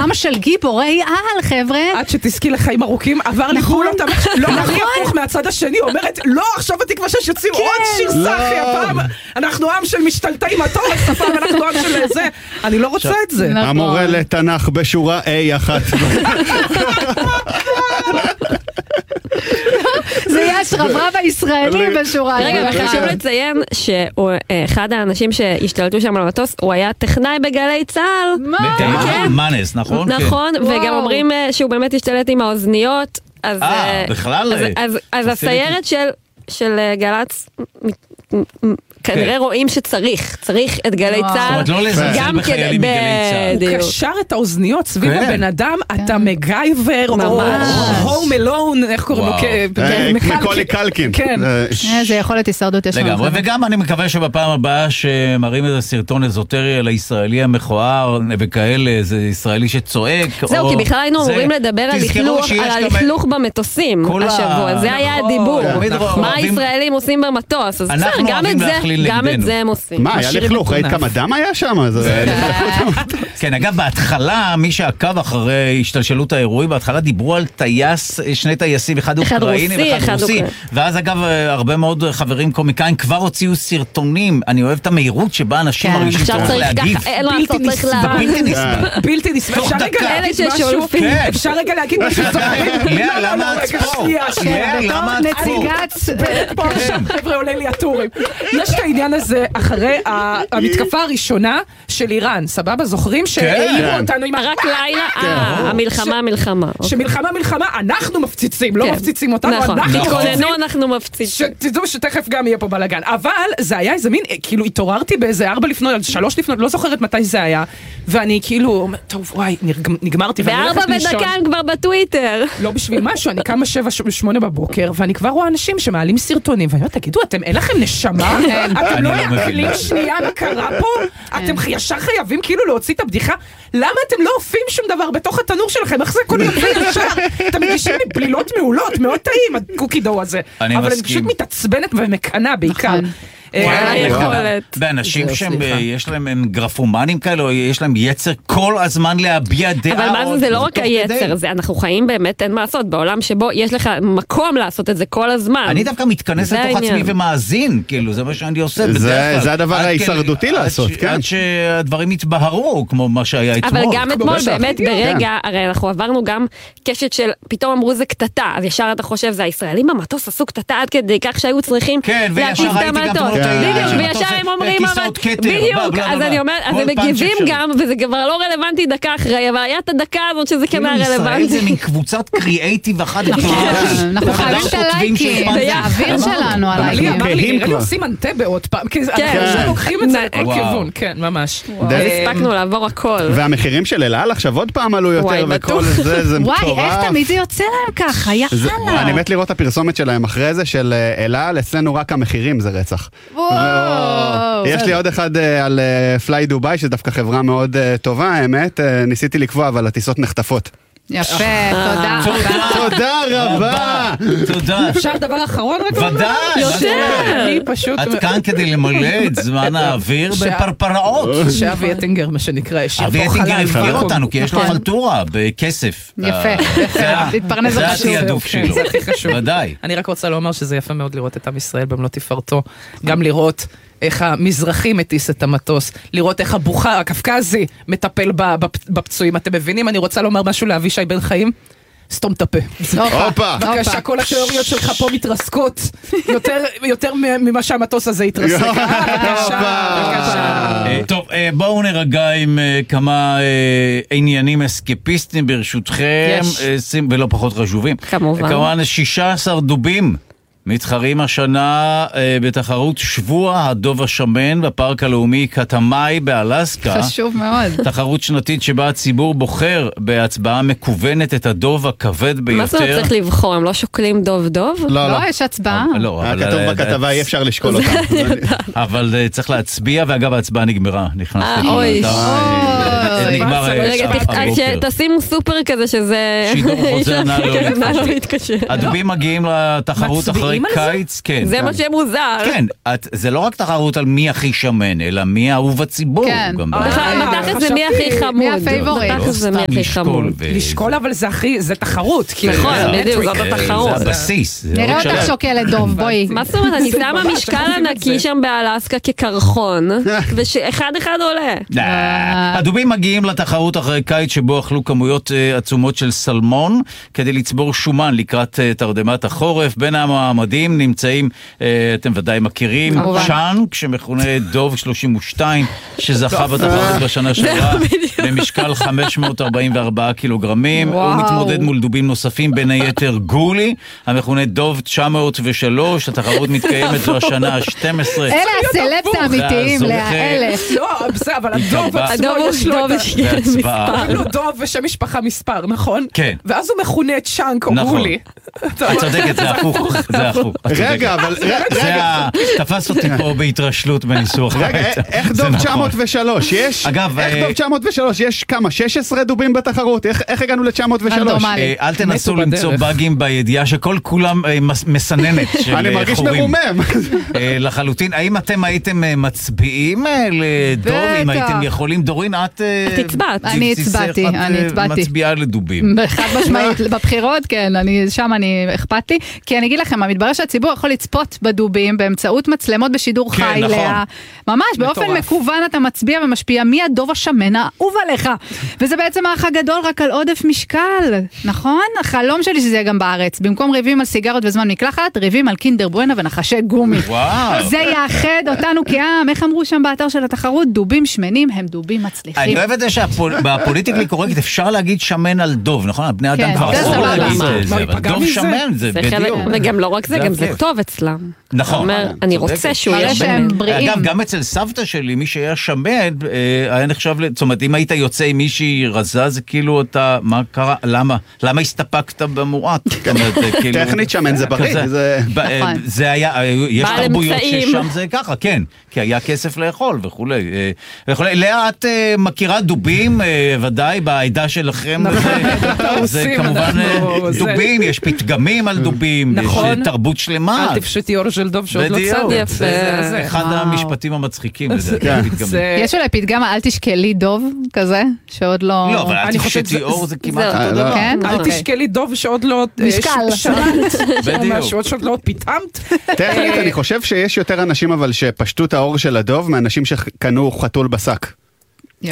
עולם של גיבורי על, חבר'ה. עד שתזכי לחיים ארוכים, עבר לי בול אותם, לא הכי הפוך מהצד השני, אומרת, לא, עכשיו התקווה שש יוציאו עוד שיר סחי, הפעם אנחנו עם של משתלטי מטוס, הפעם אנחנו עם של זה, אני לא רוצה את זה. המורה לתנ"ך בשורה A1. זה יהיה השרברב הישראלי בשורה. רגע, וחשוב לציין שאחד האנשים שהשתלטו שם על המטוס, הוא היה טכנאי בגלי צהל. מנס, נכון? נכון, וגם אומרים שהוא באמת השתלט עם האוזניות. בכלל? אז הסיירת של גלץ כנראה רואים שצריך את גלי צהל. זאת אומרת, לא לזלזל בחיילים מגלי צהל. הוא קשר את האוזניות סביב הבן אדם, אתה מגייבר, או הום אלון, איך קוראים לו? מקולי קלקין. כן. זה יכולת הישרדות יש לנו. וגם אני מקווה שבפעם הבאה שמראים איזה סרטון אזוטרי על הישראלי המכוער וכאלה, זה ישראלי שצועק. זהו, כי בכלל היינו אמורים לדבר על הלכלוך במטוסים השבוע. זה היה הדיבור. מה הישראלים עושים במטוס? אז בסדר, גם את זה הם עושים. מה, היה לכלוך? ראית כמה דם היה שם? כן, אגב, בהתחלה, מי שעקב אחרי השתלשלות האירועים, בהתחלה דיברו על שני טייסים, אחד אוקראיני ואחד רוסי. ואז אגב, הרבה מאוד חברים קומיקאים כבר הוציאו סרטונים. אני אוהב את המהירות שבה אנשים מרגישים צריך להגיב. בלתי נסבל. אפשר רגע להגיד משהו זוכרים? למה את פה? נציגת פה עכשיו חבר'ה עולה לי הטורים. יש את העניין הזה אחרי המתקפה הראשונה של איראן, סבבה? זוכרים שהעירו אותנו עם רק לילה, המלחמה. שמלחמה, אנחנו מפציצים, לא מפציצים אותנו, אנחנו מפציצים. שתדעו שתכף גם יהיה פה בלגן. אבל זה היה איזה מין, כאילו התעוררתי באיזה 4 לפנות, 3 לפנות, לא זוכרת מתי זה היה, ואני כאילו, טוב וואי, נגמרתי. ב4 ודקה הם כבר בטוויטר. לא בשביל משהו, אני קמה 7-8 בבוקר, ואני כבר רואה אנשים שמעלים סרטונים, ואני אומרת, תגידו, אתם אין לכם נשמה? אתם לא מעכלים שנייה מה קרה פה? אתם ישר חייבים כאילו להוציא את הבדיחה? למה אתם לא אופים שום דבר בתוך התנור שלכם? איך זה כל יום ישר? אתם מגישים לי בלילות מעולות, מאוד טעים, הקוקי דו הזה. אבל אני פשוט מתעצבנת ומקנה בעיקר. באנשים שיש להם גרפומנים כאלה, או יש להם יצר כל הזמן להביע דעה. אבל מה זה לא רק היצר, אנחנו חיים באמת, אין מה לעשות, בעולם שבו יש לך מקום לעשות את זה כל הזמן. אני דווקא מתכנס לתוך עצמי ומאזין, כאילו, זה מה שאני עושה בדרך כלל. זה הדבר ההישרדותי לעשות, כן. עד שהדברים יתבהרו, כמו מה שהיה אתמול. אבל גם אתמול באמת ברגע, הרי אנחנו עברנו גם קשת של, פתאום אמרו זה קטטה, אז ישר אתה חושב, זה הישראלים במטוס עשו קטטה עד כדי כך שהיו צריכים להקיף את המטוס. בדיוק, וישר הם אומרים, בדיוק, אז אני אומרת, אז הם מגיבים גם, וזה כבר לא רלוונטי דקה אחרי, אבל היה את הדקה הזאת שזה כן היה רלוונטי. ישראל זה מין קבוצת קריאייטיב אחת. אנחנו חייבים את הלייקים, זה האוויר שלנו, הלייקים. אמר לי, נראה לי עושים אנטבה עוד פעם, כי אנחנו לוקחים את זה לכל כיוון, כן, ממש. הספקנו לעבור הכל. והמחירים של אלעל עכשיו עוד פעם עלו יותר, וכל זה מטורף. וואי, איך תמיד זה יוצא להם ככה, יחלה. אני מת לראות את הפרסומת שלהם אחרי זה, של אלעל, אצלנו רק המחירים זה רצח. יש לי עוד אחד על פליי דוביי, שדווקא חברה מאוד טובה, האמת, ניסיתי לקבוע, אבל הטיסות נחטפות. יפה, תודה. תודה רבה. תודה. אפשר דבר אחרון רק? ודאי. יותר. את כאן כדי למלא את זמן האוויר בפרפראות. שאבי אטינגר, מה שנקרא, אבי אטינגר הפקיר אותנו, כי יש לו חלטורה בכסף. יפה. להתפרנס זה התיעדוף שלו. זה הכי חשוב. ודאי. אני רק רוצה לומר שזה יפה מאוד לראות את עם ישראל במלוא תפארתו. גם לראות איך המזרחי מטיס את המטוס, לראות איך הבוכר, הקפקזי, מטפל בפצועים. אתם מבינים? אני רוצה לומר משהו לאבישי בן חיים. סתום את הפה. בבקשה, כל התיאוריות שלך פה מתרסקות יותר ממה שהמטוס הזה יתרסק. טוב, בואו נרגע עם כמה עניינים אסקפיסטיים ברשותכם, ולא פחות חשובים. כמובן 16 דובים מתחרים השנה בתחרות שבוע הדוב השמן בפארק הלאומי קטמאי באלסקה. חשוב מאוד. תחרות שנתית שבה הציבור בוחר בהצבעה מקוונת את הדוב הכבד ביותר. מה זה צריך לבחור? הם לא שוקלים דוב? לא, יש הצבעה. כתוב בכתבה, אי אפשר לשקול אותה. אבל צריך להצביע, ואגב ההצבעה נגמרה. אוי. נגמר רגע, תשימו סופר כזה שזה... שידור חוזר נא לא להתקשר. הדובים מגיעים לתחרות אחרי קיץ, כן. זה מה שמוזר. כן, זה לא רק תחרות על מי הכי שמן, אלא מי האהוב הציבור. כן. מתחת זה מי הכי חמוד. מי הפייבורית. מתחת זה מי הכי חמוד. לשקול, אבל זה תחרות. נכון, בדיוק, זאת התחרות. זה הבסיס. נראה אותך שוקלת דוב, בואי. מה זאת אומרת, אני שמה משקל ענקי שם באלסקה כקרחון, ושאחד עולה. הדובים מגיעים לתחרות אחרי קיץ שבו אכלו כמויות עצומות של סלמון, כדי לצבור שומן לקראת תרדמת החורף. בין המועמדים נמצאים, אתם ודאי מכירים, צ'אנק, שמכונה דוב 32, שזכה בתחרות בשנה שעברה במשקל 544 קילוגרמים. הוא מתמודד מול דובים נוספים, בין היתר גולי, המכונה דוב 903. התחרות מתקיימת זו השנה ה-12. אלה הסלבס האמיתיים, אלה. לא, בסדר, אבל הדוב עצמו יש לו דוב ושם משפחה מספר, נכון? כן. ואז הוא מכונה צ'אנק או גולי. את צודקת, זה הפוך. רגע, אבל... תפס אותי פה בהתרשלות בניסוח. רגע, איך דוב 903? אגב, איך דוב 903? יש כמה? 16 דובים בתחרות? איך הגענו ל-903? אל תנסו למצוא באגים בידיעה שכל כולם מסננת של חורים. אני מרגיש מרומם. לחלוטין. האם אתם הייתם מצביעים לדוב? אם הייתם יכולים? דורין, את... אני הצבעתי. מצביעה לדובים. חד משמעית, בבחירות, כן, שם אני אכפת לי. כי אני אגיד לכם, מתברר שהציבור יכול לצפות בדובים באמצעות מצלמות בשידור חי. ממש, באופן מקוון אתה מצביע ומשפיע מי הדוב השמן האהוב עליך. וזה בעצם האח הגדול רק על עודף משקל, נכון? החלום שלי שזה יהיה גם בארץ. במקום ריבים על סיגרות וזמן מקלחת, ריבים על קינדר בואנה ונחשי גומי. זה יאחד אותנו כעם. איך אמרו שם באתר של התחרות? דובים שמנים הם דובים מצליחים. אני אוהב את זה שבפוליטיקלי קורקט אפשר להגיד שמן על דוב, נכון? בני אדם כבר אסור להגיד את זה, אבל דוב שמן זה בדיוק. וגם לא רק זה, גם זה טוב אצלם. נכון. אני רוצה שהוא יהיה שמן. אגב, גם אצל סבתא שלי, מי שהיה שמן, היה נחשב, זאת אומרת, אם היית יוצא עם מישהי רזה, זה כאילו אתה, מה קרה? למה הסתפקת במועט? טכנית שמן זה בריא. זה היה, יש תרבויות ששם זה ככה, כן, כי היה כסף לאכול וכולי. לאה, את מכירה דובים, ודאי, בעדה שלכם, זה כמובן דובים, יש פתגמים על דובים, יש תרבות שלמה. אל תפשטי אור של דוב שעוד לא צד. זה אחד המשפטים המצחיקים, יש אולי פתגם, אל תשקלי דוב כזה, שעוד לא... לא, אבל אל תפשטי אור זה כמעט אותו דבר. אל תשקלי דוב שעוד לא... משקל. שעוד לא פיתמת. טכנית, אני חושב שיש יותר אנשים אבל שפשטו את האור של הדוב, מאנשים שקנו חתול בשק. עם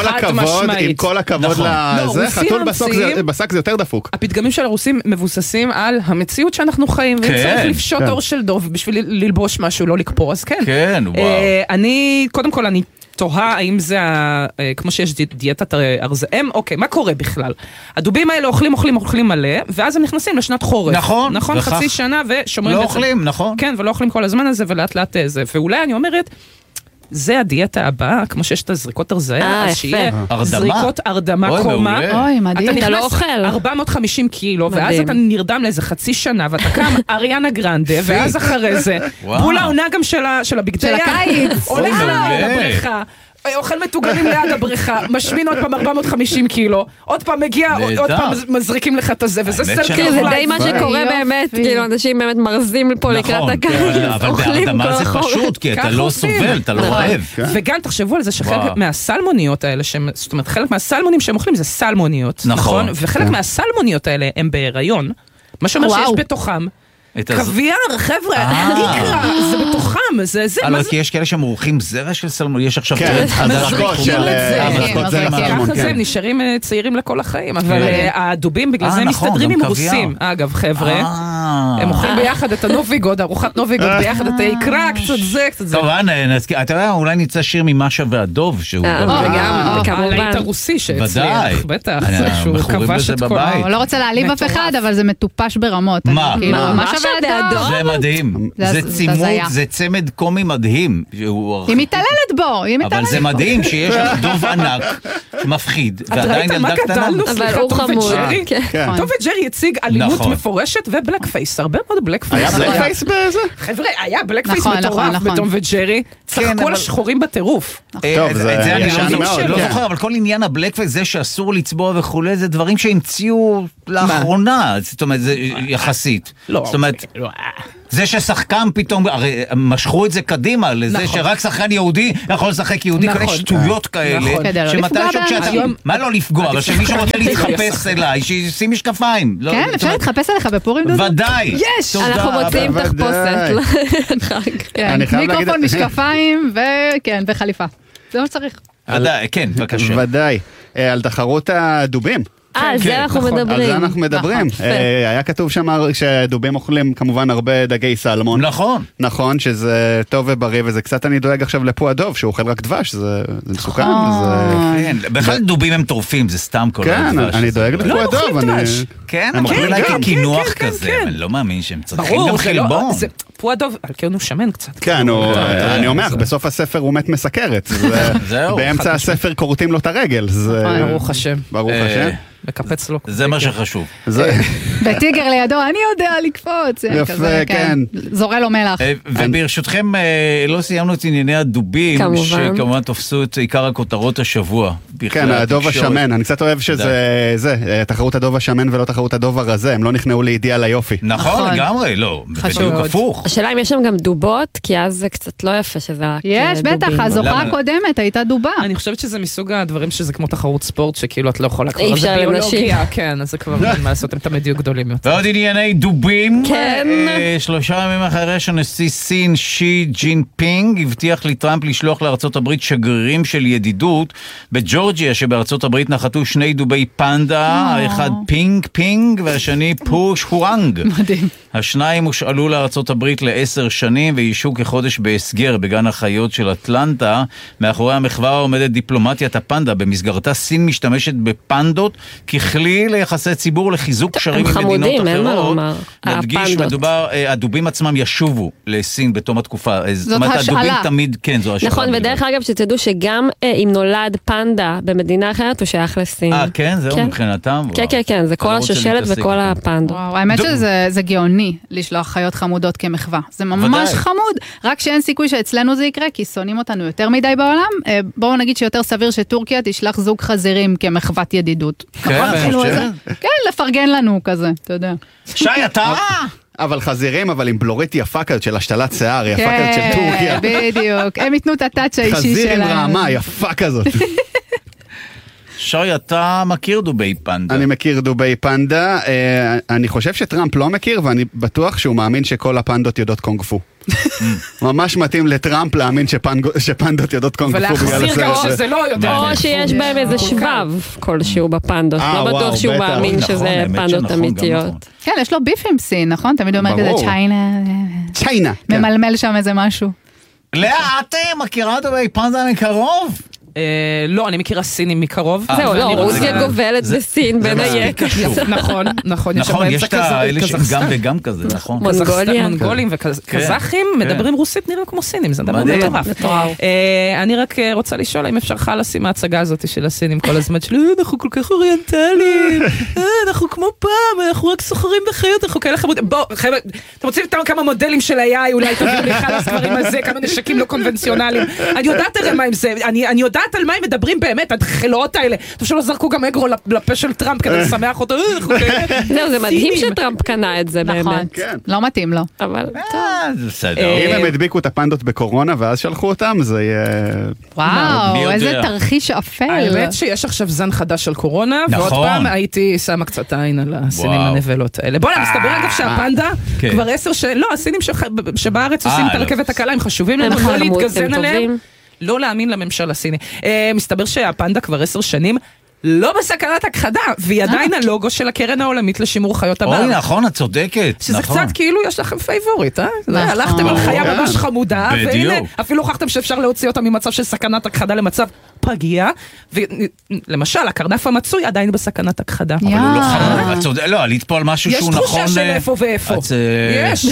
כל הכבוד לזה, חתול בשק זה יותר דפוק. הפתגמים של הרוסים מבוססים על המציאות שאנחנו חיים, וצריך לפשוט אור של דוב בשביל ללבוש משהו, לא לקפוא, אז כן. כן, וואו. קודם כל אני תוהה האם זה, כמו שיש דיאטת ארזהם, אוקיי, מה קורה בכלל? הדובים האלה אוכלים מלא, ואז הם נכנסים לשנת חורף. נכון, חצי שנה ושומרים... לא אוכלים, נכון. כן, ולא אוכלים כל הזמן הזה, ולאט לאט זה. ואולי אני אומרת... זה הדיאטה הבאה, כמו שיש את הזריקות הרזיה, אז שיהיה זריקות הרדמה קומה. אוי, מדהים. אתה לא אוכל. 450 קילו, ואז אתה נרדם לאיזה חצי שנה, ואתה קם אריאנה גרנדה, ואז אחרי זה, בול העונה גם של הבגדי של הקיץ. עולה על הבריכה. אוכל מטוגנים ליד הבריכה, משמין עוד פעם 450 קילו, עוד פעם מגיע, עוד פעם מזריקים לך את הזה, וזה סרט. זה די מה שקורה באמת, כאילו אנשים באמת מרזים פה לקראת הקיץ, אבל בהרדמה זה פשוט, כי אתה לא סובל, אתה לא רעב. וגם תחשבו על זה שחלק מהסלמוניות האלה, זאת אומרת חלק מהסלמונים שהם אוכלים זה סלמוניות, נכון? וחלק מהסלמוניות האלה הם בהיריון, מה שאומר שיש בתוכם קוויאר, חבר'ה, איקרה, זה בתוכם, זה... אבל כי יש כאלה שמורחים זרע של סלמון, יש עכשיו... כן, המזרקות של... ככה זה, נשארים צעירים לכל החיים, אבל הדובים בגלל זה מסתדרים עם רוסים, אגב, חבר'ה, הם אוכלים ביחד את הנוביגוד, ארוחת נוביגוד ביחד, את האיקרה, קצת זה, קצת זה. טוב, אתה יודע, אולי נצא שיר ממשה והדוב, שהוא... וגם, הלהיט הרוסי שהצליח, בטח, שהוא כבש את כל... לא רוצה להעליב אף אחד, אבל זה מטופש ברמות. מה? זה מדהים, זה צימוד, זה צמד קומי מדהים. היא מתעללת בו, אבל זה מדהים שיש לך דוב ענק, מפחיד, ועדיין ילדה קטנה. אבל הוא חמוד. טוב וג'רי הציג אלימות מפורשת ובלק פייס, הרבה מאוד בלק פייס. היה בלק פייס בזה? חבר'ה, היה בלק פייס מטורף בטום וג'רי, צחקו על השחורים בטירוף. זה אני לא זוכר, אבל כל עניין הבלק פייס, זה שאסור לצבוע וכולי, זה דברים שהמציאו לאחרונה, זאת אומרת, זה יחסית. זאת אומרת, זה ששחקן פתאום, הרי משכו את זה קדימה, לזה שרק שחקן יהודי יכול לשחק יהודי, כאלה שטויות כאלה, שמתישהו כשאתה, מה לא לפגוע, אבל שמישהו רוצה להתחפש אליי, שישים משקפיים. כן, אפשר להתחפש עליך בפורים דודו? ודאי. יש! אנחנו מוצאים תחפושת. מיקרופון, משקפיים, וכן, וחליפה. זה מה שצריך. כן, בבקשה. ודאי. על תחרות הדובים. על זה אנחנו מדברים. על זה אנחנו מדברים. היה כתוב שם שדובים אוכלים כמובן הרבה דגי סלמון. נכון. נכון, שזה טוב ובריא, וזה קצת אני דואג עכשיו לפו הדוב, שהוא אוכל רק דבש, זה מסוכן. בכלל דובים הם טורפים, זה סתם כל הדבש. כן, אני דואג לפו הדוב. כן, הם אוכלים אולי כקינוח כזה, אני לא מאמין שהם צריכים גם חלבון. פו הדוב, כן, הוא שמן קצת. כן, אני אומר, בסוף הספר הוא מת מסכרת. באמצע הספר קורטים לו את הרגל. ברוך השם. ברוך השם. מקפץ לו. זה מה שחשוב. וטיגר לידו, אני יודע לקפוץ. יפה, כן. זורע לו מלח. וברשותכם, לא סיימנו את ענייני הדובים, שכמובן תופסו את עיקר הכותרות השבוע. כן, הדוב השמן, אני קצת אוהב שזה, תחרות הדוב השמן ולא תחרות הדוב הרזה, הם לא נכנעו לאידיאל היופי. נכון, לגמרי, לא. בדיוק הפוך. השאלה אם יש שם גם דובות, כי אז זה קצת לא יפה שזה רק דובים. יש, בטח, הזוכה הקודמת הייתה דובה. אני חושבת שזה מסוג הדברים שזה כמו תחרות ספורט, שכאילו את לא יכולה כבר, זה ביולוגיה, כן, אז זה כבר מה לעשות, הם תמיד יהיו גדולים יותר. ועוד ענייני דובים. כן. 3 ימים אחרי שנשיא סין שי ג'ינפינג הבטיח לטראמפ לשלוח לארצות הברית שגרירים של ידידות, בג'ורג'יה שבארצות הברית נחתו 2 דובי פנדה, האחד פינג פינג והשני פוש הורנג. מדהים. השניים הושאלו לארצות הברית ל10 שנים וישו כחודש בהסגר בגן החיות של אטלנטה. מאחורי המחווה עומדת דיפלומטיית הפנדה, במסגרתה סין משתמשת בפנדות ככלי ליחסי ציבור לחיזוק קשרים עם מדינות אחרות. נדגיש, מדובר, הדובים עצמם ישובו לסין בתום התקופה. זאת השאלה. הדובים תמיד, כן, זו השאלה. נכון, ודרך אגב שתדעו שגם אם נולד פנדה במדינה אחרת הוא שייך לסין. כן, זהו מבחינתם. כן, זה כל השושלת וכל הפנדות. האמת שזה גאוני לשלוח חיות חמודות כמחווה. זה ממש חמוד, רק שאין סיכוי שאצלנו זה יקרה, כי שונאים אותנו יותר מדי בעולם. בואו נגיד שיותר סביר שטורקיה תשלח זוג חזירים כמחוות ידידות. כן, לפרגן לנו כזה, אתה יודע. שי, אתה... אבל חזירים, אבל עם בלורית יפה כזאת של השתלת שיער, יפה כזאת של טורקיה. בדיוק, הם ייתנו את הטאץ' האישי שלהם. חזיר עם רעמה, יפה כזאת. שי, אתה מכיר דובי פנדה? אני מכיר דובי פנדה, אני חושב שטראמפ לא מכיר, ואני בטוח שהוא מאמין שכל הפנדות יודעות קונג פו. ממש מתאים לטראמפ להאמין שפנדות יודעות קונג פו. ולהחזיר גם שזה לא יודע. או שיש בהם איזה שבב כלשהו בפנדות. לא בטוח שהוא מאמין שזה פנדות אמיתיות. כן, יש לו ביף עם סין, נכון? תמיד אומר כזה צ'יינה. ממלמל שם איזה משהו. לאה, את מכירה דובי פנדה מקרוב? לא, אני מכירה סינים מקרוב. זהו, לא, רוסיה גובלת בסין בין היתר. נכון, יש את האלה שהם גם וגם כזה, נכון. מונגולים וקזחים מדברים רוסית נראים כמו סינים, זה דבר מטורף. אני רק רוצה לשאול אם אפשר לשים מההצגה הזאת של הסינים כל הזמן שלו, אנחנו כל כך אוריינטליים, אנחנו כמו פעם, אנחנו רק סוחרים בחיות, אנחנו כאלה חמוד. בואו, חבר'ה, אתם רוצים כמה מודלים של AI, אולי תביאו לי חלס דברים הזה, כמה נשקים לא קונבנציונליים. אני יודעת הרי מה עם זה, אני יודעת על מה הם מדברים באמת, הדחלות האלה. טוב שלא זרקו גם אגרו לפה של טראמפ כדי לשמח אותו. זהו, זה מדהים שטראמפ קנה את זה באמת. לא מתאים לו. אבל אם הם הדביקו את הפנדות בקורונה ואז שלחו אותם, זה יהיה... וואו, איזה תרחיש אפל. האמת שיש עכשיו זן חדש של קורונה, ועוד פעם הייתי שמה קצת עין על הסינים הנבלות האלה. בואו מסתבר אגב שהפנדה כבר 10 לא, הסינים שבארץ עושים את הרכבת הקלה, הם חשובים לנו, לא להתגזן עליהם. לא להאמין לממשל הסיני. מסתבר שהפנדה כבר 10 שנים לא בסכנת הכחדה, והיא עדיין הלוגו של הקרן העולמית לשימור חיות הבר. אוי, נכון, את צודקת. שזה קצת כאילו יש לכם פייבוריט, הלכתם על חיה ממש חמודה, והנה, אפילו הוכחתם שאפשר להוציא אותה ממצב של סכנת הכחדה למצב פגיע, ולמשל, הקרנף המצוי עדיין בסכנת הכחדה. אבל הוא לא חמוד. לא, עלית פה על משהו שהוא נכון... יש תחושה של איפה ואיפה. יש.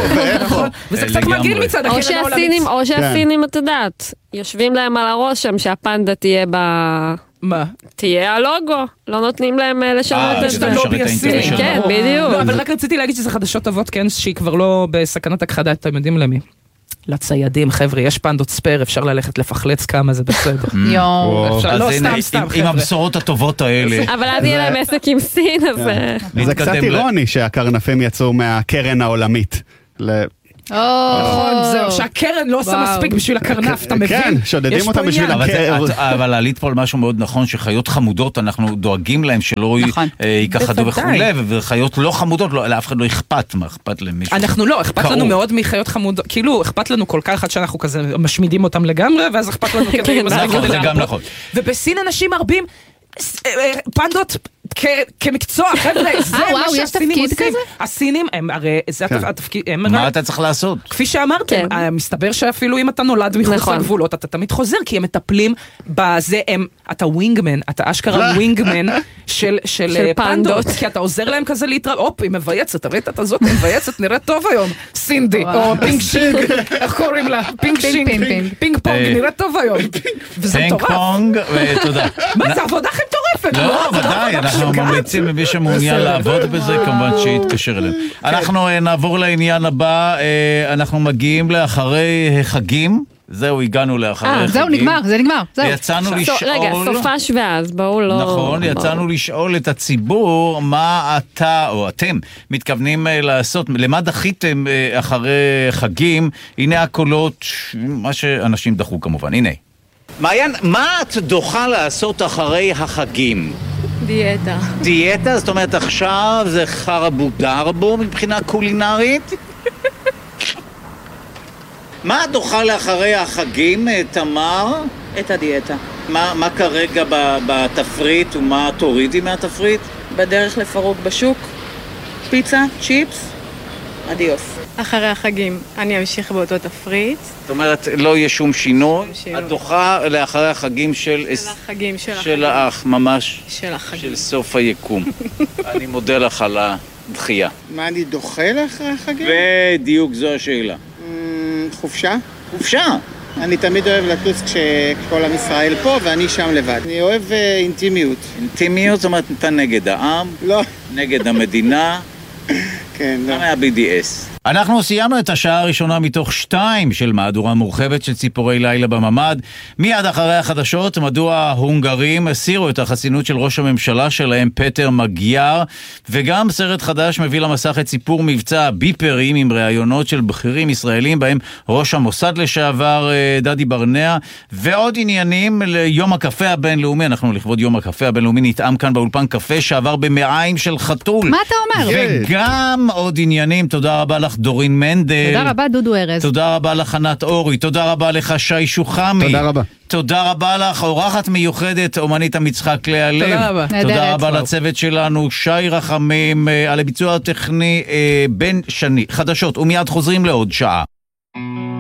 וזה קצת מגעיל מצד הקרן העולמית. או שהסינים, את יודעת, יושבים להם על הראש שם שהפנדה תהיה מה? תהיה הלוגו, לא נותנים להם לשנות את זה. כן, בדיוק. לא, אבל רק רציתי להגיד שזה חדשות טובות, כן, שהיא כבר לא בסכנת הכחדה, אתם יודעים למי? לציידים, חבר'ה, יש פנדות ספר, אפשר ללכת לפחלץ כמה, זה בסדר. יואו. לא סתם, עם הבשורות הטובות האלה. אבל אז יהיה להם עסק עם סין, אז... זה קצת אירוני שהקרנפים יצאו מהקרן העולמית. נכון, זהו, שהקרן לא עושה מספיק בשביל הקרנף, אתה מבין? כן, שודדים אותם בשביל הקרן. אבל עלית פה על משהו מאוד נכון, שחיות חמודות, אנחנו דואגים להם שלא ייכחדו וכולי, וחיות לא חמודות, לאף אחד לא אכפת, מה אכפת למישהו? אנחנו לא, אכפת לנו מאוד מחיות חמודות, כאילו אכפת לנו כל כך עד שאנחנו כזה משמידים אותם לגמרי, ואז אכפת לנו כדי... זה גם נכון. ובסין אנשים מרבים, פנדות כמקצוע, חבר'ה, זה מה שהסינים עושים. הסינים, הרי זה התפקיד... מה אתה צריך לעשות? כפי שאמרתם, מסתבר שאפילו אם אתה נולד מחוץ לגבולות, אתה תמיד חוזר, כי הם מטפלים בזה, אתה ווינגמן, אתה אשכרה ווינגמן של פנדות, כי אתה עוזר להם כזה להתראה, אופ, היא מבייצת, ראית את הזאת, היא מבייצת, נראית טוב היום, סינדי, או פינג שינג, איך קוראים לה? פינג שינג, פינג פונג, נראית טוב היום. וזה מטורף. פינג פונג, תודה. מה, זה עבודה הכי מטורפת? לא, ודאי, אנחנו ממליצים למי שמעוניין לעבוד בזה, כמובן שיתקשר אליהם. אנחנו נעבור לעניין הבא, אנחנו מגיעים לאחרי חגים. זהו, הגענו לאחרי חגים. זהו, נגמר, זה נגמר. יצאנו לשאול... רגע, סופש ואז, בואו לא... נכון, יצאנו לשאול את הציבור מה אתה או אתם מתכוונים לעשות, למה דחיתם אחרי חגים. הנה הקולות, מה שאנשים דחו כמובן, הנה. מעיין, מה את דוחה לעשות אחרי החגים? דיאטה. דיאטה? זאת אומרת עכשיו זה חרבו דרבו מבחינה קולינרית? מה את דוחה לאחרי החגים, תמר? את הדיאטה. מה כרגע בתפריט ומה תורידי מהתפריט? בדרך לפרוק בשוק, פיצה, צ'יפס, אדיוס. אחרי החגים אני אמשיך באותו תפריט. זאת אומרת, לא יהיה שום שינוי? את דוחה לאחרי החגים של החגים של האח, ממש. של החגים. של סוף היקום. אני מודה לך על הדחייה. מה אני דוחה לאחרי החגים? בדיוק זו השאלה. חופשה? חופשה? אני תמיד אוהב לטוס כשכל עם ישראל פה ואני שם לבד. אני אוהב אינטימיות. אינטימיות? זאת אומרת, אתה נגד העם? לא. נגד המדינה? כן, לא. מה מה-BDS? אנחנו סיימנו את השעה הראשונה מתוך 2 של מהדורה מורחבת של ציפורי לילה בממד. מיד אחרי החדשות, מדוע ההונגרים הסירו את החסינות של ראש הממשלה שלהם, פטר מגיאר, וגם סרט חדש מביא למסך את סיפור מבצע ביפרים עם ראיונות של בכירים ישראלים, בהם ראש המוסד לשעבר דדי ברנע, ועוד עניינים ליום הקפה הבינלאומי. אנחנו לכבוד יום הקפה הבינלאומי נטעם כאן באולפן קפה שעבר במעיים של חתול. מה אתה אומר? וגם עוד עניינים. תודה רבה לך דורין מנדל. תודה רבה דודו ארז. תודה רבה לך ענת אורי. תודה רבה לך שי שוחמי. תודה רבה. תודה רבה לך אורחת מיוחדת אומנית המצחק לאה לב. תודה רבה. תודה רבה לצוות שלנו שי רחמים על הביצוע הטכני בן שני. חדשות ומיד חוזרים לעוד שעה.